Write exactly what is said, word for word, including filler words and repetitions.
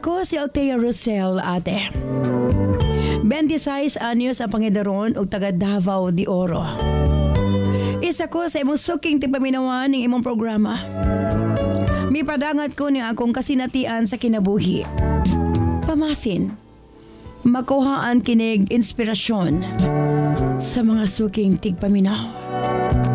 Ako si Althea Rosel, ate. twenty-six anyos ang pangidaron og taga Davao de Oro. Isa ko sa imong suking tipaminawan ng imong programa. Mipadangat ko ni akong kasinatian sa kinabuhi. Pamasin, makuhaan kinig inspirasyon sa mga suking tigpaminaw.